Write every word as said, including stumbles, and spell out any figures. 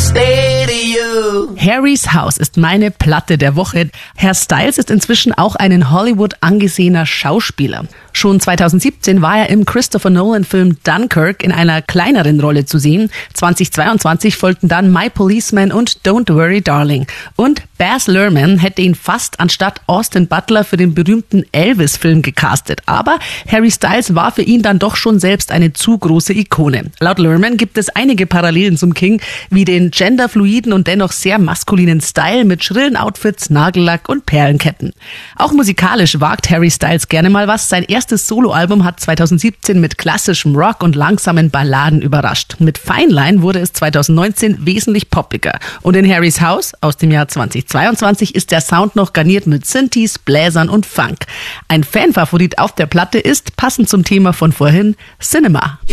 stay to you. Harry's House ist meine Platte der Woche. Herr Styles ist inzwischen auch ein in Hollywood angesehener Schauspieler. Schon zweitausendsiebzehn war er im Christopher Nolan-Film Dunkirk in einer kleineren Rolle zu sehen. zweitausendzweiundzwanzig folgten dann My Policeman und Don't Worry Darling. Und Baz Luhrmann hätte ihn fast anstatt Austin Butler für den berühmten Elvis-Film gecastet. Aber Harry Styles war für ihn dann doch schon selbst eine zu große Ikone. Laut Luhrmann gibt es einige Parallelen zum King, wie den genderfluiden und dennoch sehr maskulinen Style mit schrillen Outfits, Nagellack und Perlenketten. Auch musikalisch wagt Harry Styles gerne mal was. Sein erstes Soloalbum hat zweitausendsiebzehn mit klassischem Rock und langsamen Balladen überrascht. Mit Fine Line wurde es zweitausendneunzehn wesentlich poppiger. Und in Harry's House aus dem Jahr zweitausendzweiundzwanzig ist der Sound noch garniert mit Synthes, Bläsern und Funk. Ein Fanfavorit auf der Platte ist, passend zum Thema von vorhin, Cinema.